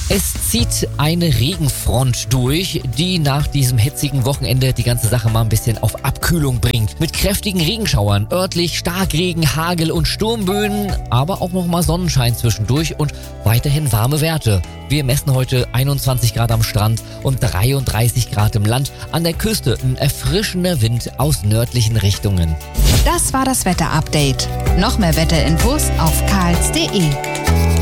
Es zieht eine Regenfront durch, die nach diesem hitzigen Wochenende die ganze Sache mal ein bisschen auf Abkühlung bringt. Mit kräftigen Regenschauern, örtlich Starkregen, Hagel und Sturmböen, aber auch nochmal Sonnenschein zwischendurch und weiterhin warme Werte. Wir messen heute 21 Grad am Strand und 33 Grad im Land. An der Küste ein erfrischender Wind aus nördlichen Richtungen. Das war das Wetter-Update. Noch mehr Wetterinfos auf karls.de.